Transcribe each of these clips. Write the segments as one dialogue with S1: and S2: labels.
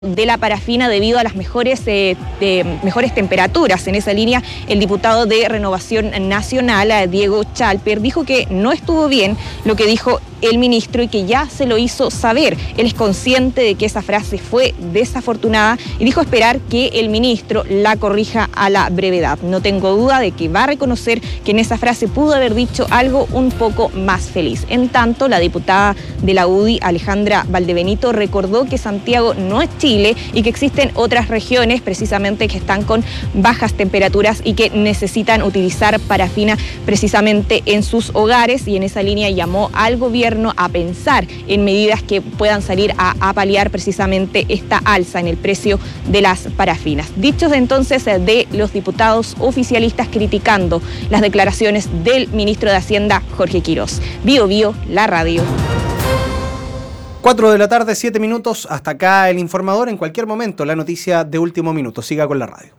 S1: de la parafina debido a las mejores temperaturas. En esa línea, el diputado de Renovación Nacional, Diego Chalper, dijo que no estuvo bien lo que dijo el ministro y que ya se lo hizo saber. Él es consciente de que esa frase fue desafortunada y dijo esperar que el ministro la corrija a la brevedad. No tengo duda de que va a reconocer que en esa frase pudo haber dicho algo un poco más feliz. En tanto, la diputada de la UDI, Alejandra Valdebenito, recordó que Santiago no es Chile y que existen otras regiones precisamente que están con bajas temperaturas y que necesitan utilizar parafina precisamente en sus hogares, y en esa línea llamó al gobierno a pensar en medidas que puedan salir a paliar precisamente esta alza en el precio de las parafinas. Dichos entonces de los diputados oficialistas criticando las declaraciones del ministro de Hacienda, Jorge Quirós. Bio Bio, la radio.
S2: 4 de la tarde, 7 minutos. Hasta acá el informador. En cualquier momento, la noticia de último minuto. Siga con la radio.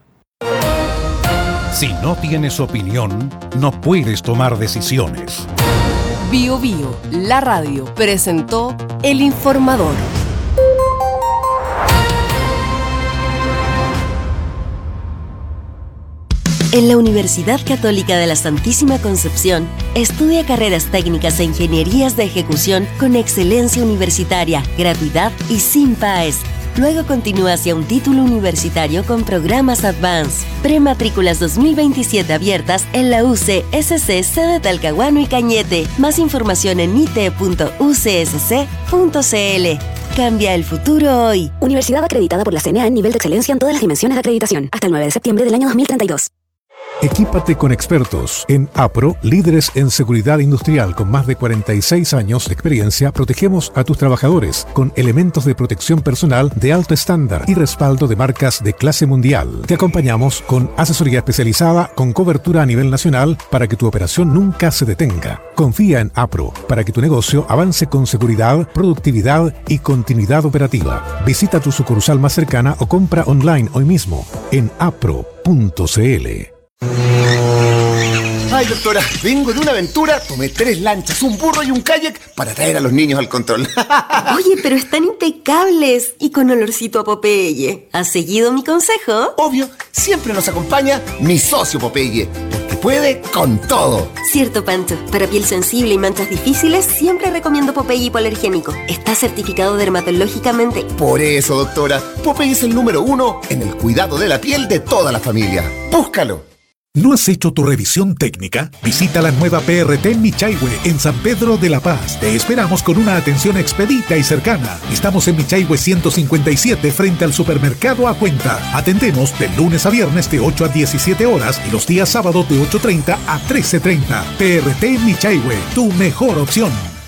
S3: Si no tienes opinión, no puedes tomar decisiones.
S4: Bio Bio, la radio, presentó El Informador.
S5: En la Universidad Católica de la Santísima Concepción, estudia carreras técnicas e ingenierías de ejecución con excelencia universitaria, gratuidad y sin PAES. Luego continúa hacia un título universitario con programas Advance. Prematrículas 2027 abiertas en la UCSC sede Talcahuano y Cañete. Más información en it.ucsc.cl. Cambia el futuro hoy.
S6: Universidad acreditada por la CNA en nivel de excelencia en todas las dimensiones de acreditación. Hasta el 9 de septiembre del año 2032.
S3: Equípate con expertos. En APRO, líderes en seguridad industrial con más de 46 años de experiencia, protegemos a tus trabajadores con elementos de protección personal de alto estándar y respaldo de marcas de clase mundial. Te acompañamos con asesoría especializada con cobertura a nivel nacional para que tu operación nunca se detenga. Confía en APRO para que tu negocio avance con seguridad, productividad y continuidad operativa. Visita tu sucursal más cercana o compra online hoy mismo en apro.cl.
S7: Ay, doctora, vengo de una aventura, tomé 3 lanchas, un burro y un kayak para traer a los niños al control.
S5: Oye, pero están impecables y con olorcito a Popeye. ¿Has seguido mi consejo?
S7: Obvio, siempre nos acompaña mi socio Popeye, porque puede con todo.
S5: Cierto, Pancho. Para piel sensible y manchas difíciles, siempre recomiendo Popeye hipoalergénico. Está certificado dermatológicamente.
S7: Por eso, doctora, Popeye es el número 1 en el cuidado de la piel de toda la familia. ¡Búscalo!
S3: ¿No has hecho tu revisión técnica? Visita la nueva PRT en Michaihue, en San Pedro de la Paz. Te esperamos con una atención expedita y cercana. Estamos en Michaihue 157 frente al supermercado A Cuenta. Atendemos de lunes a viernes de 8 a 17 horas y los días sábados de 8:30 a 13:30. PRT en Michaihue, tu mejor opción.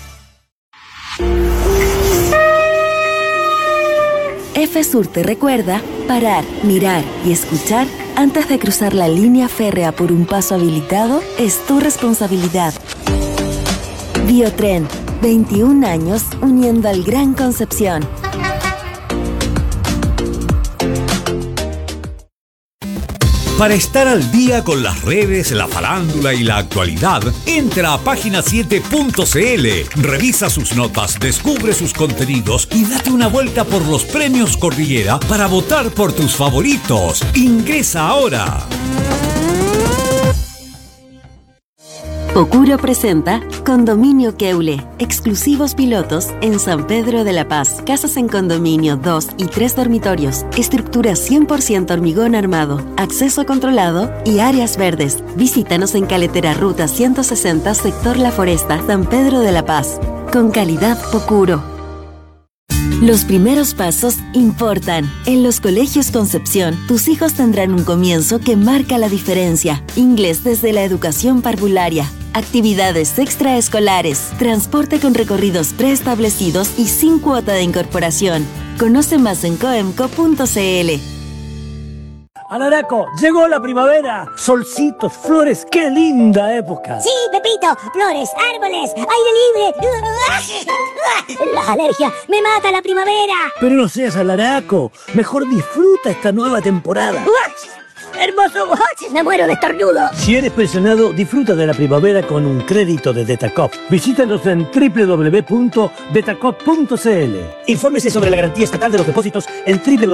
S5: FSUR te recuerda parar, mirar y escuchar antes de cruzar la línea férrea por un paso habilitado es tu responsabilidad. Biotren, 21 años uniendo al Gran Concepción.
S8: Para estar al día con las redes, la farándula y la actualidad, entra a página7.cl, revisa sus notas, descubre sus contenidos y date una vuelta por los premios Cordillera para votar por tus favoritos. Ingresa ahora.
S5: Pocuro presenta Condominio Keule, exclusivos pilotos en San Pedro de la Paz. Casas en condominio, 2 y 3 dormitorios, estructura 100% hormigón armado, acceso controlado y áreas verdes. Visítanos en Caletera Ruta 160, sector La Foresta, San Pedro de la Paz. Con calidad Pocuro. Los primeros pasos importan. En los colegios Concepción, tus hijos tendrán un comienzo que marca la diferencia. Inglés desde la educación parvularia. Actividades extraescolares, transporte con recorridos preestablecidos y sin cuota de incorporación. Conoce más en coemco.cl.
S9: Alaraco, llegó la primavera. Solcitos, flores, qué linda época.
S10: Sí, Pepito, flores, árboles, aire libre. La alergia, me mata la primavera.
S9: Pero no seas alaraco, mejor disfruta esta nueva temporada.
S10: hermoso. Me muero de estornudo.
S9: Si eres pensionado, disfruta de la primavera con un crédito de Detacop. Visítanos en www.detacop.cl. Infórmese sobre la garantía estatal de los depósitos en